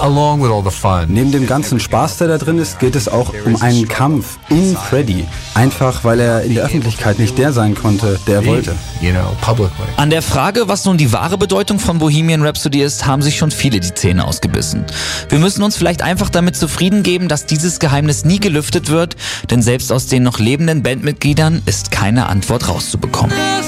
along with all the fun. Neben dem ganzen Spaß, der da drin ist, geht es auch um einen Kampf in Freddie. Einfach, weil er in der Öffentlichkeit nicht der sein konnte, der er wollte. Publicly. An der Frage, was nun die wahre Bedeutung von Bohemian Rhapsody ist, haben sich schon viele die Zähne ausgebissen. Wir müssen uns vielleicht einfach damit zufrieden geben, dass dieses Geheimnis nie gelüftet wird, denn selbst aus den noch lebenden Bandmitgliedern ist keine Antwort rauszubekommen.